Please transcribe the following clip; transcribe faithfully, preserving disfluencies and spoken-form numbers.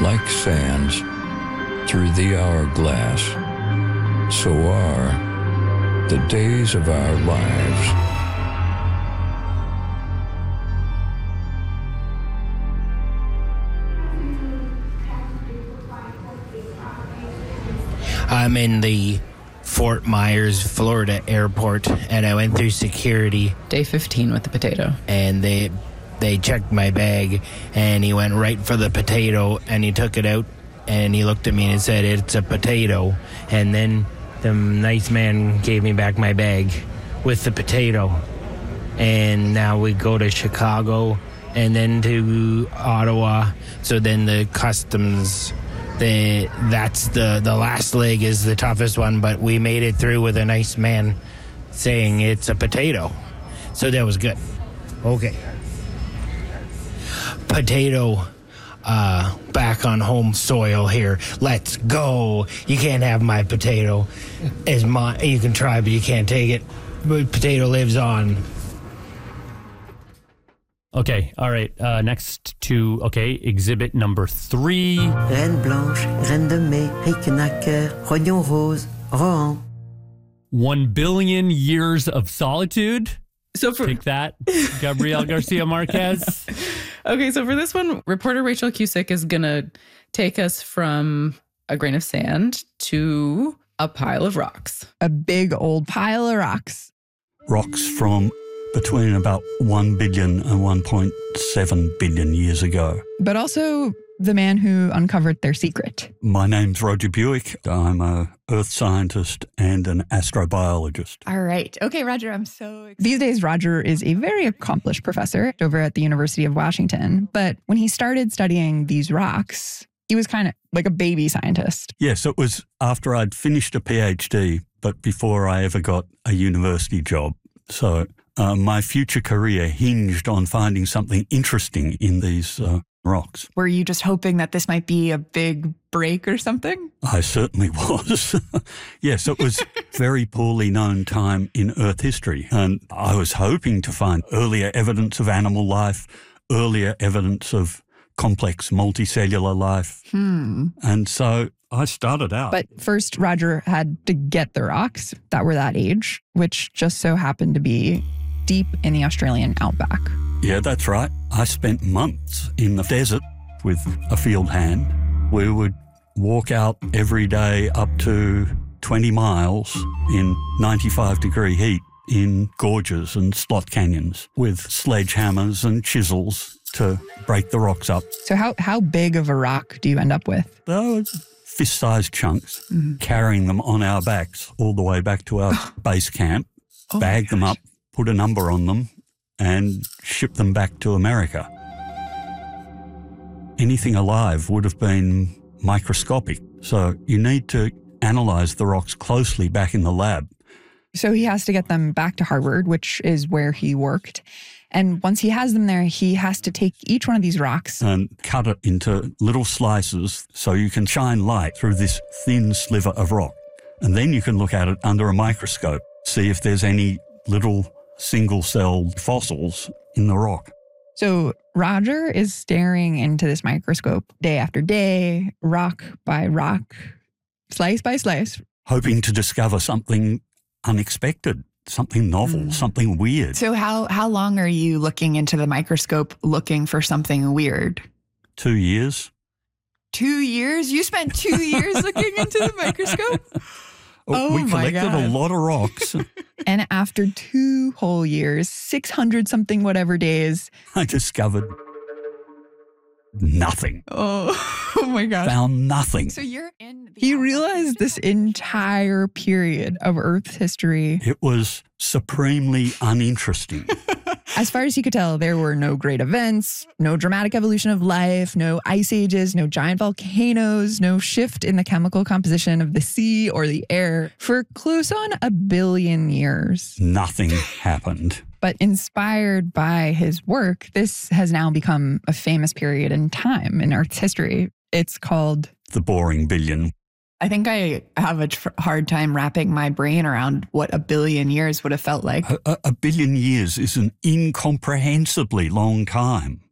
like sands through the hourglass, so are the days of our lives. I'm in the Fort Myers, Florida airport, and I went through security. Day fifteen with the potato. And they they checked my bag, and he went right for the potato, and he took it out, and he looked at me and said, "It's a potato." And then the nice man gave me back my bag with the potato. And now we go to Chicago and then to Ottawa. So then the customs... The, that's the, the last leg is the toughest one, but we made it through with a nice man saying it's a potato. So that was good. Okay. Potato uh, back on home soil here. Let's go. You can't have my potato. It's my, you can try, but you can't take it. But potato lives on. Okay, all right. Uh, next to, okay, exhibit number three. Reine blanche, reine de mai, Rickenacker, rognon rose, Rohan. One billion years of solitude. So for Take that, Gabriel Garcia Marquez. Okay, so for this one, reporter Rachel Cusick is going to take us from a grain of sand to a pile of rocks. A big old pile of rocks. Rocks from between about one billion and one point seven billion years ago. But also the man who uncovered their secret. My name's Roger Buick. I'm a earth scientist and an astrobiologist. All right. Okay, Roger, I'm so excited. These days, Roger is a very accomplished professor over at the University of Washington. But when he started studying these rocks, he was kind of like a baby scientist. Yes, it was after I'd finished a PhD, but before I ever got a university job. So uh, my future career hinged on finding something interesting in these uh, rocks. Were you just hoping that this might be a big break or something? I certainly was. Yes, it was very poorly known time in Earth history. And I was hoping to find earlier evidence of animal life, earlier evidence of complex multicellular life. Hmm. And so I started out. But first, Roger had to get the rocks that were that age, which just so happened to be deep in the Australian outback. Yeah, that's right. I spent months in the desert with a field hand. We would walk out every day up to twenty miles in ninety-five degree heat in gorges and slot canyons with sledgehammers and chisels to break the rocks up. So how, how big of a rock do you end up with? They fist-sized chunks, mm-hmm. carrying them on our backs all the way back to our base camp, oh bag them up, put a number on them, and ship them back to America. Anything alive would have been microscopic, so you need to analyze the rocks closely back in the lab. So he has to get them back to Harvard, which is where he worked. And once he has them there, he has to take each one of these rocks and cut it into little slices so you can shine light through this thin sliver of rock. And then you can look at it under a microscope, see if there's any little single-celled fossils in the rock. So Roger is staring into this microscope day after day, rock by rock, slice by slice, hoping to discover something unexpected, something novel, mm. something weird. So how, how long are you looking into the microscope looking for something weird? Two years. Two years? You spent two years looking into the microscope? Oh, we collected a lot of rocks. And after two whole years, six hundred something whatever days, I discovered nothing. Oh, oh my God. Found nothing. So you're in... He realized this entire period of Earth's history. It was supremely uninteresting. As far as he could tell, there were no great events, no dramatic evolution of life, no ice ages, no giant volcanoes, no shift in the chemical composition of the sea or the air for close on a billion years. Nothing happened. But inspired by his work, this has now become a famous period in time in Earth's history. It's called the Boring Billion. I think I have a tr- hard time wrapping my brain around what a billion years would have felt like. A, a, a billion years is an incomprehensibly long time.